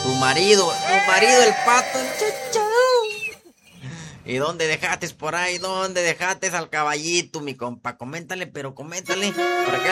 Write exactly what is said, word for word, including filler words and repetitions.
Tu marido, tu marido el pato. ¿Y dónde dejaste por ahí? ¿Dónde dejaste al caballito, mi compa? Coméntale, pero coméntale. Para que